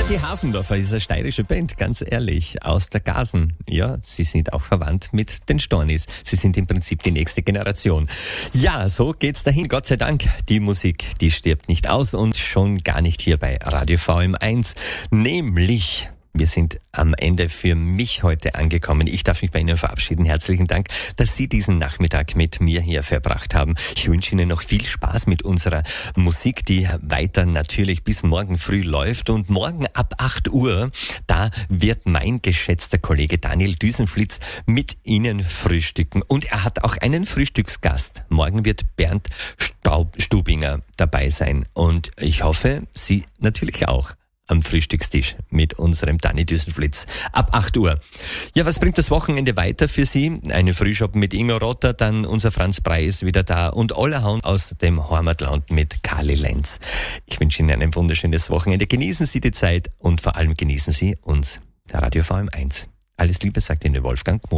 Die Hafendorfer ist eine steirische Band, ganz ehrlich, aus der Gasen. Ja, sie sind auch verwandt mit den Stornis. Sie sind im Prinzip die nächste Generation. Ja, so geht's dahin. Gott sei Dank, die Musik, die stirbt nicht aus und schon gar nicht hier bei Radio VM1. Nämlich, wir sind am Ende für mich heute angekommen. Ich darf mich bei Ihnen verabschieden. Herzlichen Dank, dass Sie diesen Nachmittag mit mir hier verbracht haben. Ich wünsche Ihnen noch viel Spaß mit unserer Musik, die weiter natürlich bis morgen früh läuft. Und morgen ab 8 Uhr, da wird mein geschätzter Kollege Daniel Düsenflitz mit Ihnen frühstücken. Und er hat auch einen Frühstücksgast. Morgen wird Bernd Stubinger dabei sein. Und ich hoffe, Sie natürlich auch am Frühstückstisch mit unserem Danny Düsenflitz ab 8 Uhr. Ja, was bringt das Wochenende weiter für Sie? Eine Frühschoppen mit Ingo Rotter, dann unser Franz Brey ist wieder da und Allerhound aus dem Heimatland mit Kali Lenz. Ich wünsche Ihnen ein wunderschönes Wochenende. Genießen Sie die Zeit und vor allem genießen Sie uns, der Radio VM1. Alles Liebe, sagt Ihnen Wolfgang Gmuth.